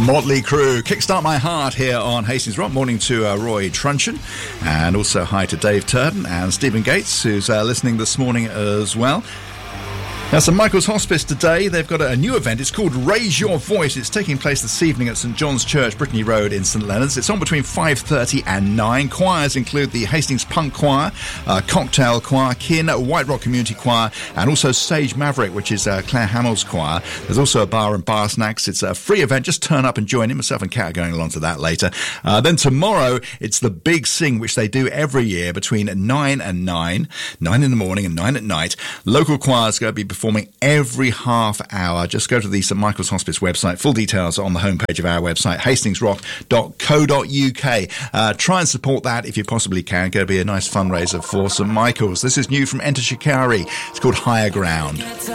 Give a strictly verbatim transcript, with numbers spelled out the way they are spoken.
Motley Crue, Kickstart My Heart here on Hastings Rock. Morning to uh, Roy Truncheon, and also hi to Dave Turton and Stephen Gates, who's uh, listening this morning as well. Now, St Michael's Hospice today, they've got a, a new event. It's called Raise Your Voice. It's taking place this evening at St John's Church, Brittany Road in St Leonard's. It's on between five thirty and nine. Choirs include the Hastings Punk Choir, uh, Cocktail Choir, Kin, White Rock Community Choir, and also Sage Maverick, which is uh, Claire Hamill's choir. There's also a bar and bar snacks. It's a free event. Just turn up and join in. Myself and Kat are going along to that later. Uh, then tomorrow, it's the Big Sing, which they do every year between nine and nine, nine in the morning and nine at night. Local choirs are going to be performing every half hour. Just go to the St Michael's Hospice website. Full details are on the homepage of our website, hastings rock dot co dot uk. Uh, try and support that if you possibly can. Going to be a nice fundraiser for St Michael's. This is new from Enter Shikari. It's called Higher Ground.